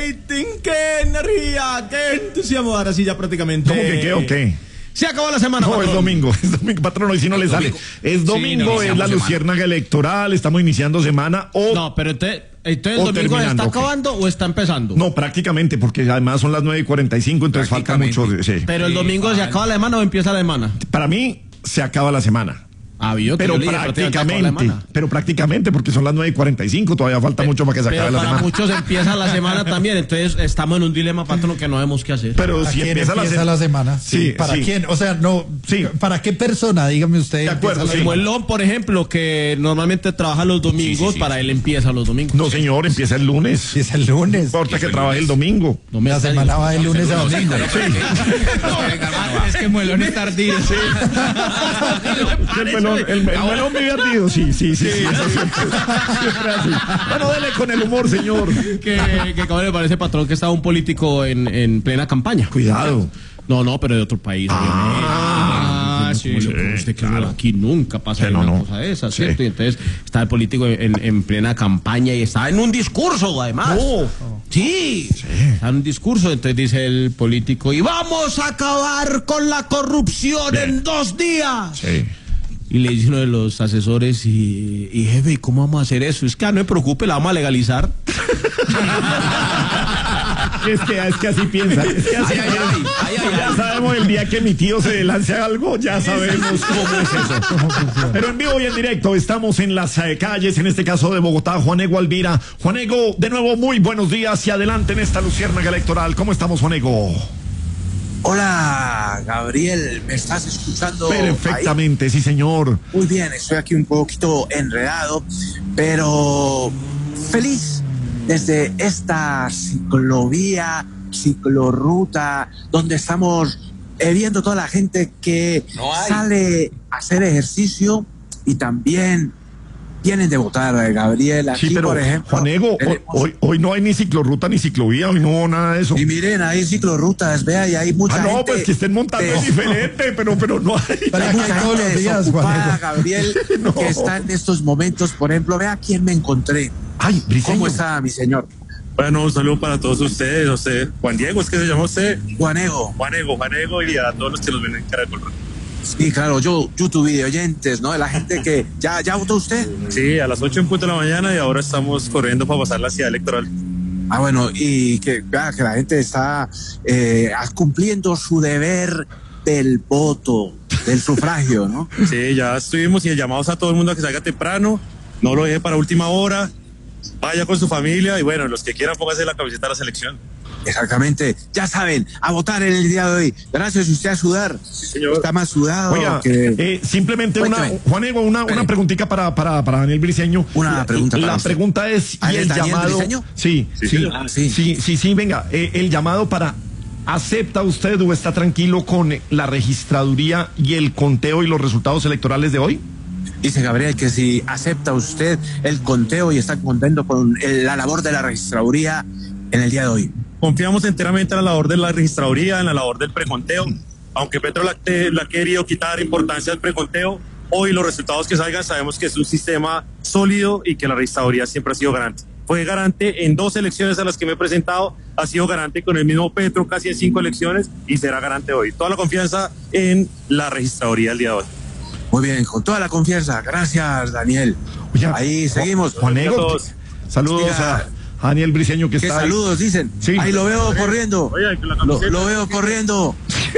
rating, qué energía, qué entusiasmo. Ahora sí, ya prácticamente. ¿Cómo que qué o qué? Se acabó la semana, No, patrón. es domingo, patrón, hoy si no le sale. Es domingo, Sí, no es la luciérnaga electoral, estamos iniciando semana o... No, pero entonces el O domingo terminando, está ok. acabando o está empezando. No, prácticamente, porque además son las 9:45, entonces falta mucho. Sí. Pero el domingo se acaba la semana o empieza la semana. Para mí, se acaba la semana. Yo Pero te dije, prácticamente, porque son las 9:45, todavía falta mucho para que se acabe pero la para semana. muchos empieza la semana también, entonces estamos en un dilema, patrón, que no sabemos qué hacer. Pero ¿Para si quién empieza la semana? Sí, ¿Para sí. quién? O sea, no. Sí. ¿Para qué persona? Dígame usted. De acuerdo, empieza la sí. Como semana? el Lon, por ejemplo, que normalmente trabaja los domingos, para él empieza los domingos. No, señor, empieza el lunes. Es el lunes. No importa que trabaje el domingo. No me La hagas semana daño. va de lunes a domingo. Es que Muelón es tardío. El melón vive ardido, sí. Eso siempre así. Bueno, dele con el humor, señor. Que cómo le parece, patrón, que estaba un político en plena campaña. Cuidado. No, pero de otro país. Sí, Usted que no, aquí nunca pasa Sí, una no. cosa de esa, Sí. ¿cierto? Y entonces estaba el político en plena campaña y estaba en un discurso, además. No. Sí. Estaba en un discurso, entonces dice el político, y vamos a acabar con la corrupción Bien. en 2 días. Sí. Y le dice uno de los asesores, y jefe, ¿y cómo vamos a hacer eso? Es que no me preocupe, la vamos a legalizar. Es que así piensa. Es que así piensa. Ya sabemos el día que mi tío se lance a algo, ya sabemos cómo es eso. Pero en vivo y en directo estamos en las calles, en este caso de Bogotá. Juanego Alvira. Juanego, de nuevo, muy buenos días y adelante en esta luciérnaga electoral. ¿Cómo estamos, Juanego? Hola, Gabriel, ¿me estás escuchando? Perfectamente, sí, señor. Muy bien, estoy aquí un poquito enredado, pero feliz desde esta ciclorruta, donde estamos viendo toda la gente que sale a hacer ejercicio y también vienen de votar, Gabriel. Aquí, Sí, pero, por ejemplo, Juanego, tenemos- hoy no hay ni ciclorruta ni ciclovía, hoy no hubo nada de eso. Y miren, hay ciclorrutas, vea, y hay mucha gente... No, pues que estén montando es diferente, pero no hay. Pero Hay aquí mucha todos gente los días, desocupada, Juanego. Gabriel, No. que está en estos momentos. Por ejemplo, vea quién me encontré. Ay, Briceño. ¿Cómo está, mi señor? Bueno, un saludo para todos ustedes, Juan Diego, ¿es que se llama usted? Juanego. Juanego, y a todos los que nos ven en Caracol. Sí, claro, YouTube video oyentes, ¿no? De la gente que... ¿Ya votó usted? Sí, a las 8 en punto de la mañana y ahora estamos corriendo para pasar la ciudad electoral. Ah, bueno, y que vea que la gente está cumpliendo su deber del voto, del sufragio, ¿no? Sí, ya estuvimos y llamamos a todo el mundo a que salga temprano, no lo deje para última hora, vaya con su familia y bueno, los que quieran pónganse la camiseta de la selección. Exactamente. Ya saben, a votar en el día de hoy. Gracias, usted a sudar. Sí, señor. Está más sudado Oiga, que... simplemente Cuéntame. Juanego, una preguntita para Daniel Briceño. Una pregunta para La usted. pregunta es, ¿Ah, ¿y es el Daniel llamado? Briceño? Sí, Ah, sí. sí, venga, el llamado para, ¿acepta usted o está tranquilo con la registraduría y el conteo y los resultados electorales de hoy? Dice Gabriel que si acepta usted el conteo y está contento con la labor de la registraduría en el día de hoy. Confiamos enteramente en la labor de la registraduría, en la labor del preconteo, aunque Petro la ha querido quitar importancia al preconteo, hoy los resultados que salgan sabemos que es un sistema sólido y que la registraduría siempre ha sido garante. Fue garante en 2 elecciones a las que me he presentado, ha sido garante con el mismo Petro casi en 5 elecciones y será garante hoy. Toda la confianza en la registraduría el día de hoy. Muy bien, con toda la confianza. Gracias, Daniel. Oiga, Ahí seguimos. Juanego, Todos. saludos Diga, a Daniel Briceño que ¿Qué está ahí. saludos dicen? Sí. Ahí lo veo corriendo. Oye, con la Lo camiseta. veo corriendo.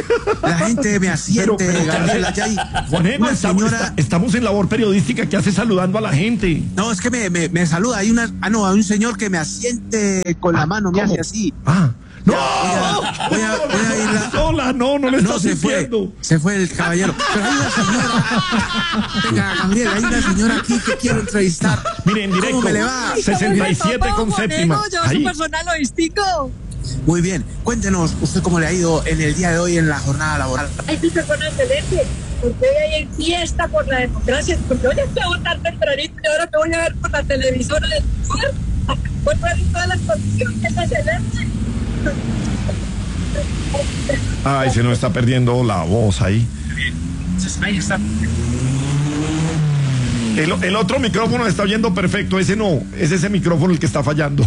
La gente me asiente, Pero, Gabriel. Allá hay Juanego, una señora. estamos en labor periodística, ¿qué hace saludando a la gente? No, es que me saluda. Hay hay un señor que me asiente con la mano, me ¿cómo? hace así. ¡No! Voy a ir a... Sola, no le No, estás se fue. diciendo. Se fue el caballero. Pero hay una señora. Venga, Gabriel, hay una señora aquí que quiero entrevistar. Mire, en directo. ¿Cómo me le va? 67 con séptima. Yo Ahí. su personal logístico. Muy bien. Cuéntenos, ¿usted cómo le ha ido en el día de hoy en la jornada laboral? Ay, sí, persona excelente. Porque hoy hay fiesta por la democracia. Porque hoy estoy a votar tempranito y ahora que voy a ver por la televisora del Twitter. Voy a ver todas las condiciones excelentes. Ay, se nos está perdiendo la voz ahí. Ahí está. El otro micrófono está oyendo perfecto, ese no, es ese micrófono el que está fallando.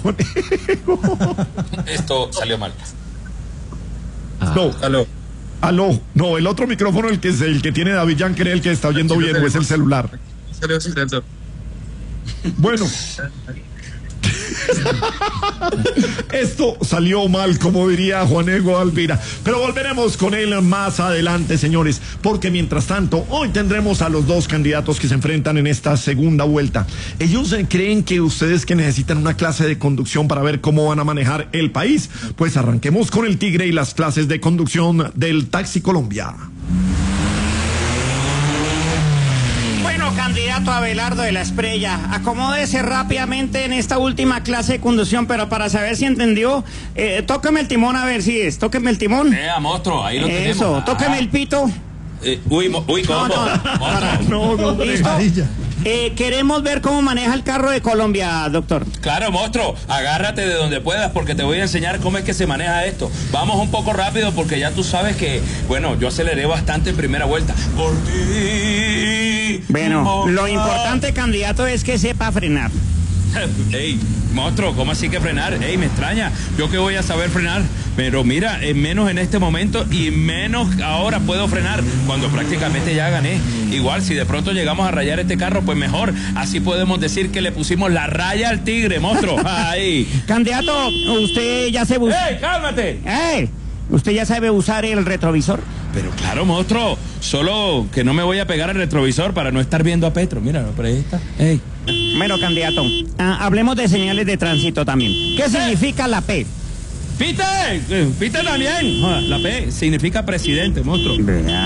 Esto salió mal. No, Aló. no, el otro micrófono, el que tiene David Jan, cree el que está oyendo bien, o es el celular. Salió silencio. Bueno. Esto salió mal, como diría Juanego Alvira, pero volveremos con él más adelante, señores, porque mientras tanto hoy tendremos a los dos candidatos que se enfrentan en esta segunda vuelta. Ellos creen que ustedes que necesitan una clase de conducción para ver cómo van a manejar el país. Pues arranquemos con el Tigre y las clases de conducción del Taxi Colombia. Candidato Abelardo de la Espriella, acomódese rápidamente en esta última clase de conducción, pero para saber si entendió, tóqueme el timón a ver si es, tóqueme el timón. Monstruo, ahí lo tenemos. Eso, tóqueme el pito. No, ¿Listo? Queremos ver cómo maneja el carro de Colombia, doctor. Claro, monstruo, agárrate de donde puedas porque te voy a enseñar cómo es que se maneja esto. Vamos un poco rápido porque ya tú sabes que, bueno, yo aceleré bastante en primera vuelta. Por ti. Bueno, lo importante, candidato, es que sepa frenar. Ey, monstruo, ¿cómo así que frenar? Ey, me extraña, yo que voy a saber frenar, pero mira, menos en este momento y menos ahora puedo frenar, cuando prácticamente ya gané. Igual, si de pronto llegamos a rayar este carro, pues mejor, así podemos decir que le pusimos la raya al tigre, monstruo. Ahí. Candidato, usted ya se busca. ¡Ey, cálmate! ¡Ey! ¿Usted ya sabe usar el retrovisor? Pero claro, monstruo, solo que no me voy a pegar al retrovisor para no estar viendo a Petro. Mira, por ahí está. Ey. Bueno, candidato, hablemos de señales de tránsito también. ¿Qué significa la P? ¡Pite! ¡Pite también! La P significa presidente, monstruo.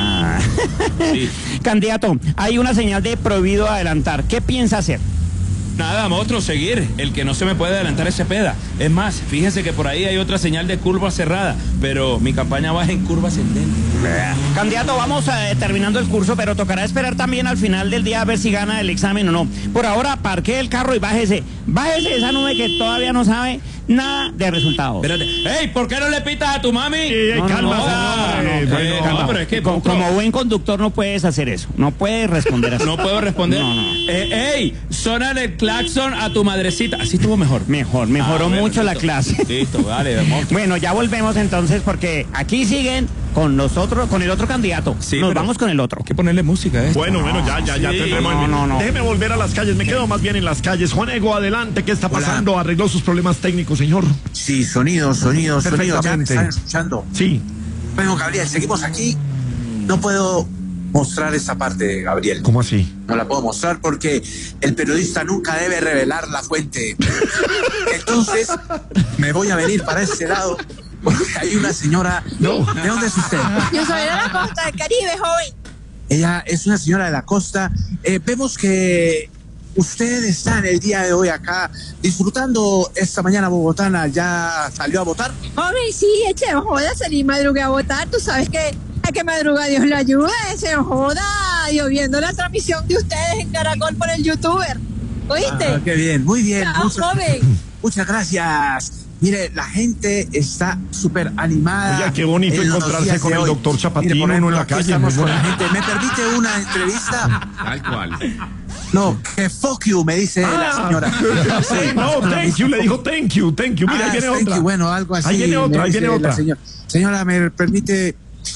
Sí. Candidato, hay una señal de prohibido adelantar. ¿Qué piensa hacer? Nada, monstruo, seguir. El que no se me puede adelantar es Cepeda. Es más, fíjense que por ahí hay otra señal de curva cerrada, pero mi campaña va en curva ascendente. Candidato, vamos terminando el curso, pero tocará esperar también al final del día a ver si gana el examen o no. Por ahora, parquee el carro y bájese. Bájese esa nube que todavía no sabe nada de resultados. Espérate. ¡Ey! ¿Por qué no le pitas a tu mami? Calma, pero es que como buen conductor no puedes hacer eso. No puedes responder así. No puedo responder. No. ¡Ey! Suena el claxon a tu madrecita. Así estuvo mejor. Mejoró mucho la clase. Listo, vale, vamos. Bueno, ya volvemos entonces porque aquí siguen con nosotros, con el otro candidato. Sí, nos vamos con el otro. Hay que ponerle música a esto. Bueno, ya tendremos. No. Déjeme volver a las calles, me quedo más bien en las calles. Juanego, adelante, ¿qué está pasando? ¿Arregló sus problemas técnicos, señor? Sí, sonidos, ¿ya me Perfectamente. están escuchando? Sí. Bueno, Gabriel, seguimos aquí. No puedo mostrar esa parte, Gabriel. ¿Cómo así? No la puedo mostrar porque el periodista nunca debe revelar la fuente. Entonces, me voy a venir para ese lado porque hay una señora... No. ¿De dónde es usted? Yo soy de la costa del Caribe, joven. Ella es una señora de la costa. Vemos que usted está en el día de hoy acá disfrutando esta mañana bogotana. ¿Ya salió a votar? Joven, sí, eche joda, salí madrugué a votar. Tú sabes que a que madruga Dios le ayude, se joda. Yo viendo la transmisión de ustedes en Caracol por el youtuber. ¿Oíste? Ah, qué bien, muy bien. Chao, joven. Muchas gracias. Mire, la gente está súper animada. Oye, qué bonito en los encontrarse días con de el hoy. doctor Chapatín, Mire, por ejemplo, uno en la aquí calle, estamos muy con la bonito. gente. ¿Me permite una entrevista? Tal cual. No, que fuck you, me dice la señora. Sí, no, thank you, le dijo thank you. Mira, ahí viene thank otra. you, bueno, algo así. Ahí viene otra, me dice la señora. Señora, ¿me permite?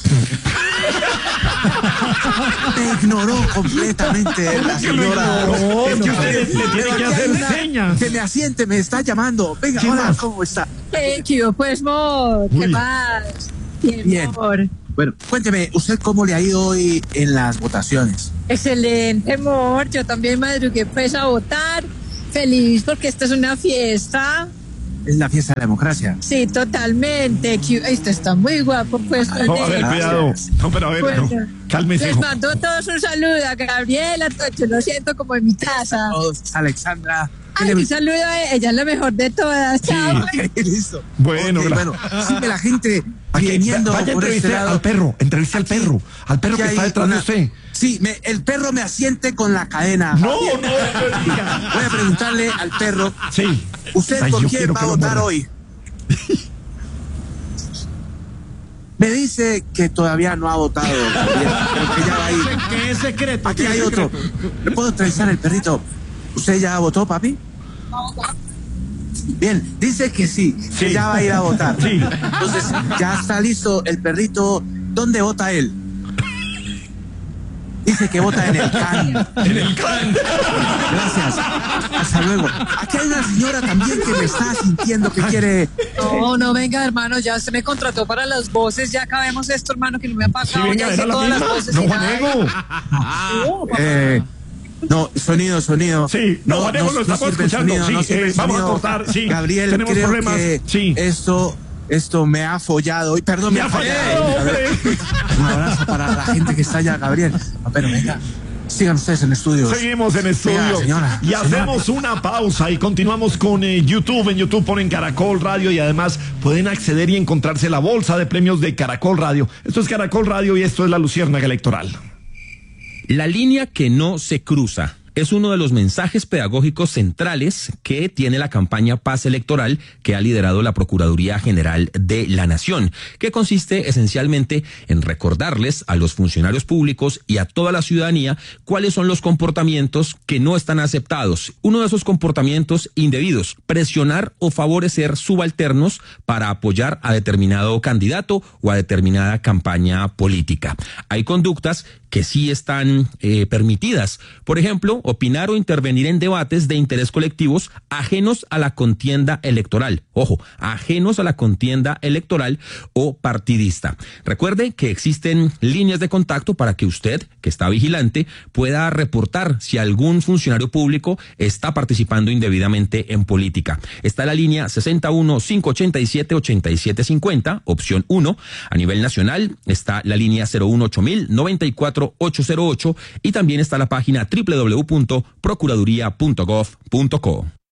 Me ignoró completamente la señora. Es que usted le tiene que hacer señas. Que me asiente, me está llamando. Venga, ¿Quién hola, más? ¿cómo está? Chivo, pues, amor, ¿qué Uy. más? Bien. Amor. Bueno, cuénteme, ¿usted cómo le ha ido hoy en las votaciones? Excelente, amor. Yo también madrugué pues a votar. Feliz porque esta es una fiesta. Es la fiesta de la democracia. Sí, totalmente. Este está muy guapo, pues. No, a ver, Gracias. cuidado. No, pero a ver, Bueno, no. Cálmese, Les hijo. mando a todos un saludo a Gabriela, yo lo siento como en mi casa. Alexandra. ¿qué Ay, le- un saludo a ella, es la mejor de todas. Chao. Ok, listo. Bueno, Ok, gra- bueno, sigue la gente Aquí, viniendo vaya, por este entreviste lado. al perro, entreviste al Aquí, perro aquí que está hay detrás de usted. Sí, el perro me asiente con la cadena. No, Javier. no me diga. Voy a preguntarle al perro, Sí. ¿usted Ay, por yo quién quiero va a que lo votar muerda. hoy? Me dice que todavía no ha votado, Gabriel, pero que ya va a ir. ¿Qué es secreto? Aquí hay otro. ¿Le puedo entrevistar el perrito? ¿Usted ya votó, papi? Bien, dice que sí, que ya va a ir a votar. Sí. Entonces, ya está listo el perrito. ¿Dónde vota él? Dice que vota en el CAN. En el CAN. Gracias. Hasta luego. Aquí hay una señora también que me está sintiendo que quiere... No, venga, hermano, ya usted me contrató para las voces, ya acabemos esto, hermano, que no me ha Sí, pagado, venga, ya era hice la todas las misma. voces. No, y nada. Juanego. No, sonido. Sí, no, Juanego, lo estamos sirve el escuchando. sonido, Sí, sirve el vamos a sonido. cortar. Sí, Gabriel, tenemos creo problemas. que Sí. esto me ha follado. Perdón, me ha fallado. hombre. Un abrazo para la gente que está allá, Gabriel. No, pero venga, sigan ustedes en estudios. Seguimos en estudio. Venga, señora. Y hacemos una pausa y continuamos con YouTube. En YouTube ponen Caracol Radio y además pueden acceder y encontrarse la bolsa de premios de Caracol Radio. Esto es Caracol Radio y esto es la Luciérnaga Electoral. La línea que no se cruza es uno de los mensajes pedagógicos centrales que tiene la campaña Paz Electoral que ha liderado la Procuraduría General de la Nación, que consiste esencialmente en recordarles a los funcionarios públicos y a toda la ciudadanía cuáles son los comportamientos que no están aceptados. Uno de esos comportamientos indebidos, presionar o favorecer subalternos para apoyar a determinado candidato o a determinada campaña política. Hay conductas que sí están permitidas. Por ejemplo, opinar o intervenir en debates de interés colectivos ajenos a la contienda electoral. Ojo, ajenos a la contienda electoral o partidista. Recuerde que existen líneas de contacto para que usted, que está vigilante, pueda reportar si algún funcionario público está participando indebidamente en política. Está la línea 61-587-8750, opción 1. A nivel nacional está la línea 018-094-808 y también está la página www.procuraduría.gov.co.